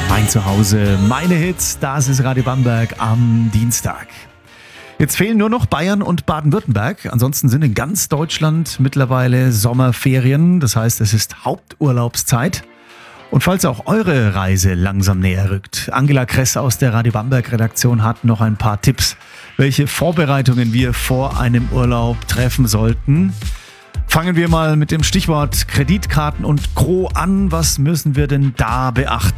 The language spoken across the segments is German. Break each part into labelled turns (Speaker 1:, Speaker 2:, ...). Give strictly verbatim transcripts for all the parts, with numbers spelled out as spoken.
Speaker 1: Mein Zuhause, meine Hits, das ist Radio Bamberg am Dienstag. Jetzt fehlen nur noch Bayern und Baden-Württemberg. Ansonsten sind in ganz Deutschland mittlerweile Sommerferien. Das heißt, es ist Haupturlaubszeit. Und falls auch eure Reise langsam näher rückt, Angela Kress aus der Radio Bamberg Redaktion hat noch ein paar Tipps, welche Vorbereitungen wir vor einem Urlaub treffen sollten. Fangen wir mal mit dem Stichwort Kreditkarten und Gros an. Was müssen wir denn da beachten?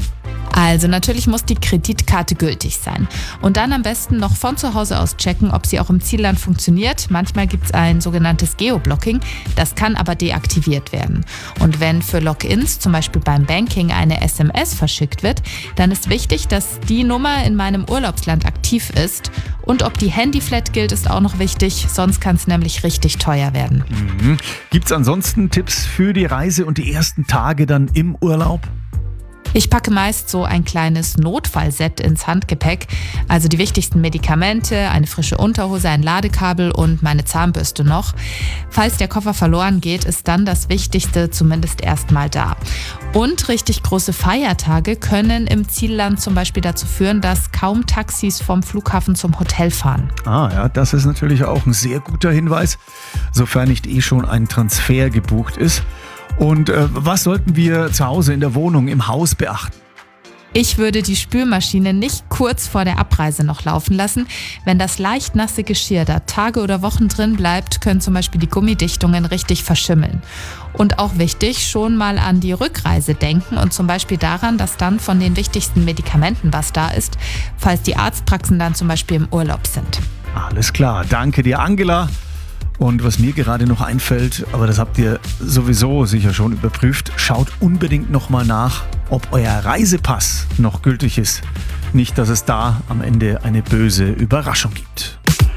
Speaker 2: Also natürlich muss die Kreditkarte gültig sein. Und dann am besten noch von zu Hause aus checken, ob sie auch im Zielland funktioniert. Manchmal gibt es ein sogenanntes Geoblocking, das kann aber deaktiviert werden. Und wenn für Logins, zum Beispiel beim Banking, eine S M S verschickt wird, dann ist wichtig, dass die Nummer in meinem Urlaubsland aktiv ist. Und ob die Handyflat gilt, ist auch noch wichtig, sonst kann es nämlich richtig teuer werden.
Speaker 1: Mhm. Gibt es ansonsten Tipps für die Reise und die ersten Tage dann im Urlaub?
Speaker 2: Ich packe meist so ein kleines Notfallset ins Handgepäck, also die wichtigsten Medikamente, eine frische Unterhose, ein Ladekabel und meine Zahnbürste noch. Falls der Koffer verloren geht, ist dann das Wichtigste zumindest erstmal da. Und richtig große Feiertage können im Zielland zum Beispiel dazu führen, dass kaum Taxis vom Flughafen zum Hotel fahren.
Speaker 1: Ah ja, das ist natürlich auch ein sehr guter Hinweis, sofern nicht eh schon ein Transfer gebucht ist. Und äh, was sollten wir zu Hause in der Wohnung, im Haus beachten?
Speaker 2: Ich würde die Spülmaschine nicht kurz vor der Abreise noch laufen lassen. Wenn das leicht nasse Geschirr da Tage oder Wochen drin bleibt, können zum Beispiel die Gummidichtungen richtig verschimmeln. Und auch wichtig, schon mal an die Rückreise denken und zum Beispiel daran, dass dann von den wichtigsten Medikamenten was da ist, falls die Arztpraxen dann zum Beispiel im Urlaub sind.
Speaker 1: Alles klar, danke dir, Angela. Und was mir gerade noch einfällt, aber das habt ihr sowieso sicher schon überprüft, schaut unbedingt nochmal nach, ob euer Reisepass noch gültig ist. Nicht, dass es da am Ende eine böse Überraschung gibt.